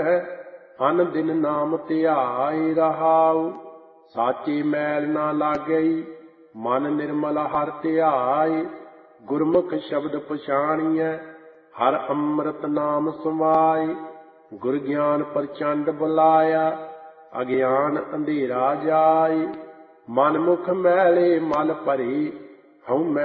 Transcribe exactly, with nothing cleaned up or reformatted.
ਅਨ ਦਿਨ ਨਾਮ ਧਿਆਇ ਰਹਾਉ। ਸਾਚੀ ਮੈਲ ਨਾ ਲਾਗਈ ਮਨ ਨਿਰਮਲ ਹਰ ਧਿਆਇ। ਗੁਰਮੁਖ ਸ਼ਬਦ ਪਛਾਣੀਐ ਹਰ ਅੰਮ੍ਰਿਤ ਨਾਮ ਸਮਾਇ। ਗੁਰ ਗਿਆਨ ਪ੍ਰਚੰਡ ਬੁਲਾਇਆ ਅਗਿਆਨ ਅੰਧੇਰਾ ਜਾਇ। ਮਨ ਮੁਖ ਮੈਲੇ ਮਲ ਭਰੀ ਹਉ